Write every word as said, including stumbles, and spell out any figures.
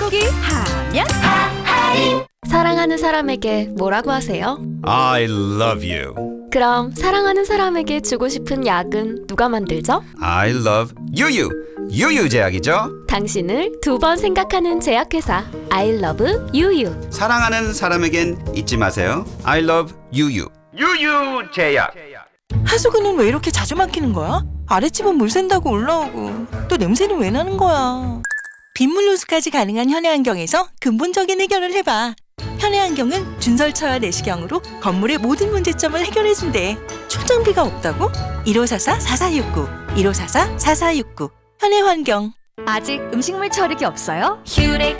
톡톡이 하면 사랑하는 사람에게 뭐라고 하세요? I love you. 그럼 사랑하는 사람에게 주고 싶은 약은 누가 만들죠? I love 유유. 유유 제약이죠. 당신을 두 번 생각하는 제약회사 I love 유유. 사랑하는 사람에겐 잊지 마세요. I love 유유. 유유 제약. 하수구는 왜 이렇게 자주 막히는 거야? 아랫집은 물 샌다고 올라오고 또 냄새는 왜 나는 거야? 빗물 호수까지 가능한 현해환경에서 근본적인 해결을 해봐. 현해환경은 준설차와 내시경으로 건물의 모든 문제점을 해결해준대. 초장비가 없다고? 일오사사 사사육구 일오사사 사사육구 현해환경. 아직 음식물 처리기 없어요? 휴렉